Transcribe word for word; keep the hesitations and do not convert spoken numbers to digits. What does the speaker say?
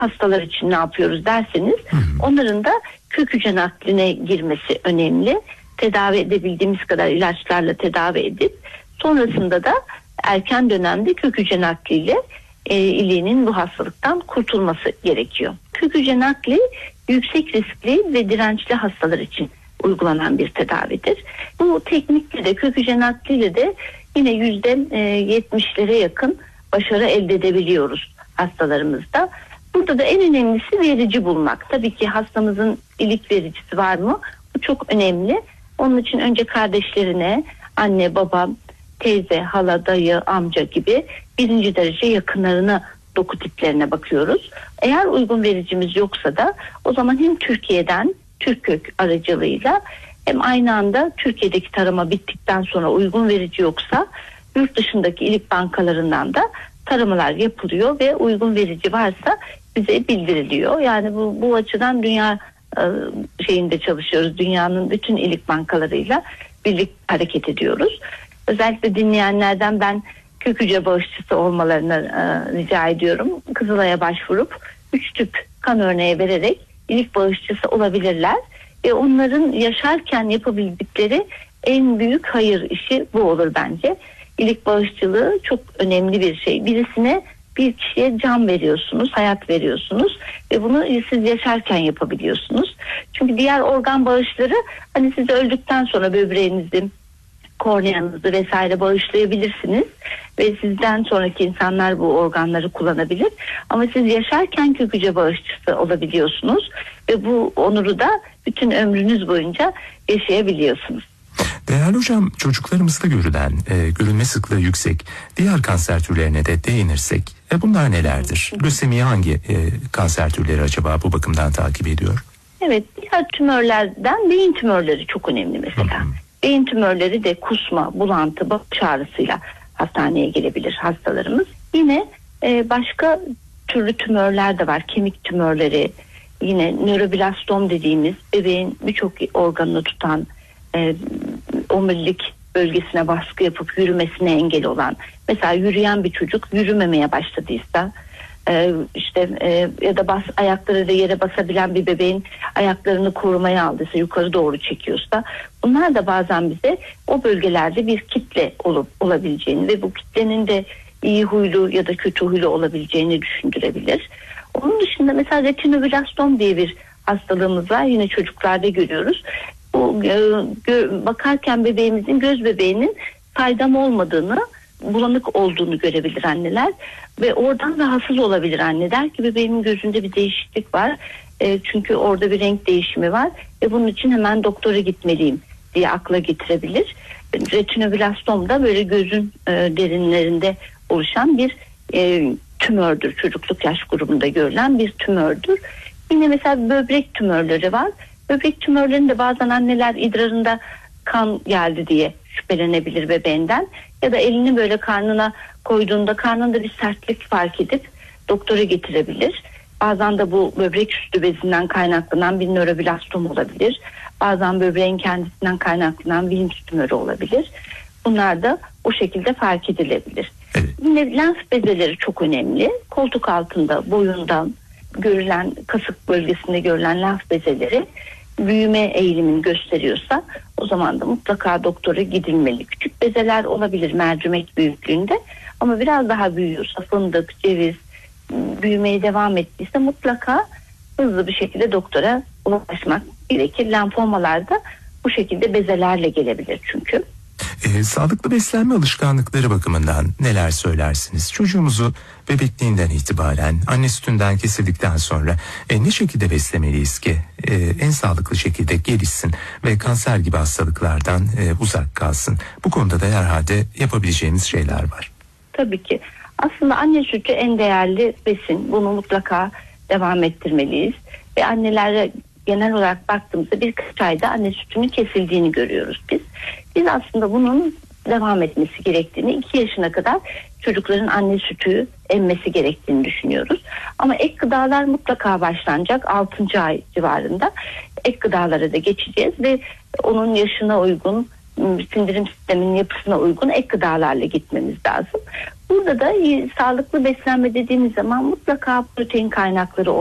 hastalar için ne yapıyoruz derseniz, hı hı. onların da kök hücre nakline girmesi önemli. Tedavi edebildiğimiz kadar ilaçlarla tedavi edip sonrasında da erken dönemde kök hücre nakliyle e, iliğinin bu hastalıktan kurtulması gerekiyor. Kök hücre nakli yüksek riskli ve dirençli hastalar için uygulanan bir tedavidir. Bu teknikle de kök hücre nakliyle de yine yüzde yetmişlere yakın başarı elde edebiliyoruz hastalarımızda. Burada da en önemlisi verici bulmak. Tabii ki hastamızın ilik vericisi var mı? Bu çok önemli. Onun için önce kardeşlerine, anne, baba, teyze, hala, dayı, amca gibi birinci derece yakınlarına, doku tiplerine bakıyoruz. Eğer uygun vericimiz yoksa da o zaman hem Türkiye'den Türkkök aracılığıyla hem aynı anda Türkiye'deki tarama bittikten sonra uygun verici yoksa yurt dışındaki ilik bankalarından da taramalar yapılıyor ve uygun verici varsa bize bildiriliyor. Yani bu, bu açıdan dünya e, şeyinde çalışıyoruz. Dünyanın bütün ilik bankalarıyla birlikte hareket ediyoruz. Özellikle dinleyenlerden ben kök hücre bağışçısı olmalarını e, rica ediyorum. Kızılay'a başvurup üç tüp kan örneği vererek ilik bağışçısı olabilirler. Ve onların yaşarken yapabildikleri en büyük hayır işi bu olur bence. İlik bağışçılığı çok önemli bir şey. Birisine, bir kişiye can veriyorsunuz, hayat veriyorsunuz ve bunu siz yaşarken yapabiliyorsunuz. Çünkü diğer organ bağışları hani siz öldükten sonra böbreğinizi, korneanızı vesaire bağışlayabilirsiniz ve sizden sonraki insanlar bu organları kullanabilir. Ama siz yaşarken kök hücre bağışçısı olabiliyorsunuz ve bu onuru da bütün ömrünüz boyunca yaşayabiliyorsunuz. Değerli hocam, çocuklarımızda görülen, e, görülme sıklığı yüksek diğer kanser türlerine de değinirsek, e, bunlar nelerdir? Lösemiyi hangi e, kanser türleri acaba bu bakımdan takip ediyor? Evet, diğer tümörlerden beyin tümörleri çok önemli mesela. Hı hı. Beyin tümörleri de kusma, bulantı, baş ağrısıyla hastaneye gelebilir hastalarımız. Yine e, başka türlü tümörler de var. Kemik tümörleri, yine nöroblastom dediğimiz bebeğin birçok organını tutan, e, omurilik bölgesine baskı yapıp yürümesine engel olan, mesela yürüyen bir çocuk yürümemeye başladıysa, e, işte e, ya da bas, ayakları da yere basabilen bir bebeğin ayaklarını korumaya aldıysa, yukarı doğru çekiyorsa, bunlar da bazen bize o bölgelerde bir kitle olup olabileceğini ve bu kitlenin de iyi huylu ya da kötü huylu olabileceğini düşündürebilir. Onun dışında mesela retinoblastom diye bir hastalığımız var, yine çocuklarda görüyoruz. Bu gö- bakarken bebeğimizin, göz bebeğinin saydam olmadığını, bulanık olduğunu görebilir anneler ve oradan rahatsız olabilir anne. Der ki bebeğimin gözünde bir değişiklik var, e, çünkü orada bir renk değişimi var ve bunun için hemen doktora gitmeliyim diye akla getirebilir. Retinoblastom da böyle gözün e, derinlerinde oluşan bir e, tümördür. Çocukluk yaş grubunda görülen bir tümördür. Yine mesela böbrek tümörleri var. Böbrek tümörlerinde bazen anneler idrarında kan geldi diye şüphelenebilir bebeğinden ya da elini böyle karnına koyduğunda karnında bir sertlik fark edip doktora getirebilir. Bazen de bu böbrek üstü bezinden kaynaklanan bir nöroblastom olabilir. Bazen böbreğin kendisinden kaynaklanan bir Wilms tümörü olabilir. Bunlar da o şekilde fark edilebilir. Evet. Yine lenf bezeleri çok önemli. Koltuk altında, boyundan görülen, kasık bölgesinde görülen lenf bezeleri büyüme eğilimini gösteriyorsa o zaman da mutlaka doktora gidilmeli. Küçük bezeler olabilir mercimek büyüklüğünde ama biraz daha büyüyorsa, fındık, ceviz büyümeye devam ettiyse mutlaka hızlı bir şekilde doktora ulaşmak gerekir. Lenfomalarda bu şekilde bezelerle gelebilir çünkü. E, sağlıklı beslenme alışkanlıkları bakımından neler söylersiniz? Çocuğumuzu bebekliğinden itibaren anne sütünden kesildikten sonra e, ne şekilde beslemeliyiz ki e, en sağlıklı şekilde gelişsin ve kanser gibi hastalıklardan e, uzak kalsın? Bu konuda da herhalde yapabileceğimiz şeyler var. Tabii ki. Aslında anne sütü en değerli besin. Bunu mutlaka devam ettirmeliyiz. Ve annelere genel olarak baktığımızda birkaç ayda anne sütünün kesildiğini görüyoruz biz. Biz aslında bunun devam etmesi gerektiğini, iki yaşına kadar çocukların anne sütü emmesi gerektiğini düşünüyoruz. Ama ek gıdalar mutlaka başlanacak altıncı ay civarında. Ek gıdalara da geçeceğiz ve onun yaşına uygun, sindirim sisteminin yapısına uygun ek gıdalarla gitmemiz lazım. Burada da iyi, sağlıklı beslenme dediğimiz zaman mutlaka protein kaynakları